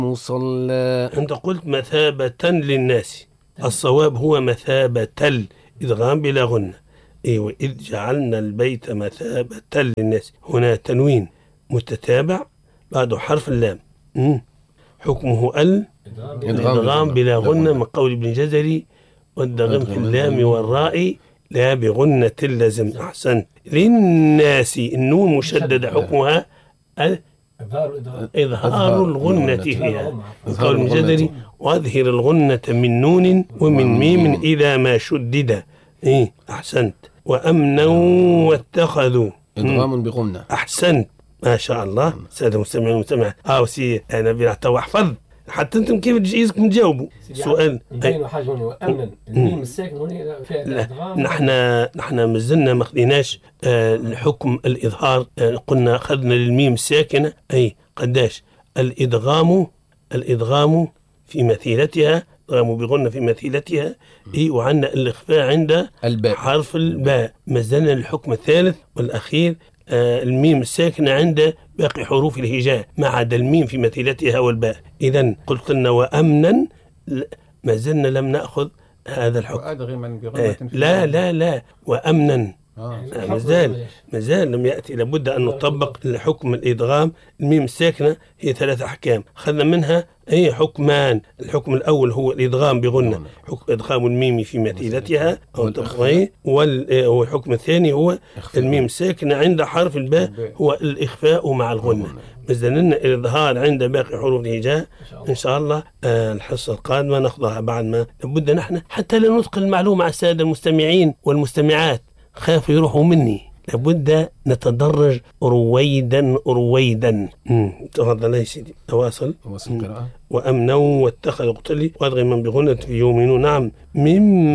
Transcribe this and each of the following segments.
مصلى. أنت قلت مثابة للناس، الصواب هو مثابة الإدغام بلا غنة. أيوة، إذ جعلنا البيت مثابة للناس، هنا تنوين متتابع بعد حرف اللام. حكمه الإدغام بلا غنة من قول ابن جزري، والدغم في اللام والراء لا بغنة لازم. أحسن. للناس النون مشددة، حكمها إظهار الغنة فيها، قول ابن جزري وأظهر الغنة من نون ومن ميم إذا ما شدد. أحسنت. وأمنا واتخذوا إدغام بغنة. أحسنت، ما شاء الله. سادة المستمعين والمستمعات، وسي أنا بنعتوا أحفظ حتى أنتم كيف تجيزكم تجاوبوا سؤال. وأمنا الميم الساكن هنا فيها الإدغام. نحن مازلنا ما خديناش الحكم الإظهار. قلنا أخذنا للميم الساكنة أي قداش الإدغام في مثيلتها، إدغام بغنة في مثيلتها، وعندنا الإخفاء عند الباء، حرف الباء. مازلنا الحكم الثالث والأخير الميم الساكنة عند باقي حروف الهجاء ما عدا الميم في مثيلتها والباء. إذن قلت لنا وأمنا، ما زلنا لم نأخذ هذا الحكم. لا وأمنا مازال لم يأتي. لابد أن نطبق الحكم الإدغام. الميم الساكنة هي 3 أحكام، خذنا منها حكمان. الحكم الأول هو الإدغام بغنة، حكم إدغام الميم في مثيلتها أو تقويه، والحكم الثاني هو الميم الساكنة عند حرف الباء، هو الإخفاء مع الغنة. مازلنا الإظهار عند باقي حروف الهجاء. إن شاء الله الحصة القادمة نأخذها بعد ما لابد نحن حتى لا نثقل المعلومة على السادة المستمعين والمستمعات، خافوا يروحوا مني. لابد نتدرج رويدا. تفضل يا سيدي. أواصل القراءة. وأمنا واتخذوا قتلي وأدغما بغنة يؤمنون. نعم. من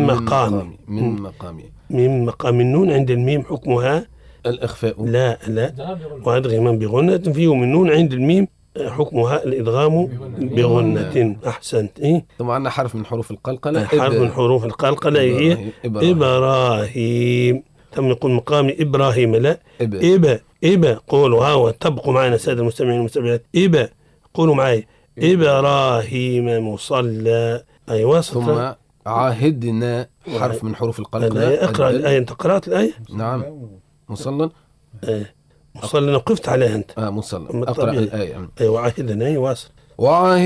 مقام النون عند الميم حكمها الإخفاء. لا وأدغما بغنة في يؤمنون عند الميم حكمها الإدغام بغنة. أحسنت. ثم عندنا حرف من حروف القلقلة. حرف من حروف القلقلة هي إبراهيم. ثم يقول مقام إبراهيم. لا إبا قولوا وتبقوا معنا سادة المستمعين والمستمعات. إبا قولوا معي إبراهيم مصلى. أيوة. ثم عاهدنا حرف من حروف القلقلة. اقرأ الآية. أنت قرأت الآية؟ نعم. مصلى. مصلى وقفت عليها أنت. مصلى. أقرأ الآية. أيوة. عاهدنا. واصل.